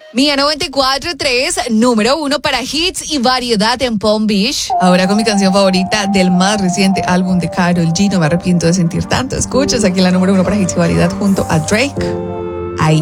Mía 94.3, número 1 para hits y variedad en Palm Beach. Ahora con mi canción favorita del más reciente álbum de Karol G, No me arrepiento de sentir tanto. Escuchas aquí la número 1 para hits y variedad junto a Drake.